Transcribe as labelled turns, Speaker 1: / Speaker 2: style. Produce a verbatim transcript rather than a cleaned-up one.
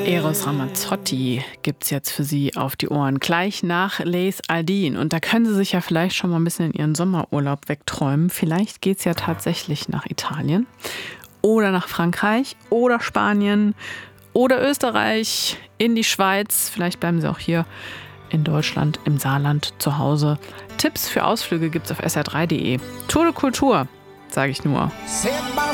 Speaker 1: Eros Ramazzotti gibt's jetzt für Sie auf die Ohren, gleich nach Les Aldin. Und da können Sie sich ja vielleicht schon mal ein bisschen in Ihren Sommerurlaub wegträumen. Vielleicht geht's ja tatsächlich nach Italien oder nach Frankreich oder Spanien oder Österreich, in die Schweiz. Vielleicht bleiben Sie auch hier in Deutschland, im Saarland zu Hause. Tipps für Ausflüge gibt's auf s r drei punkt de. Tour de Kultur, sage ich nur.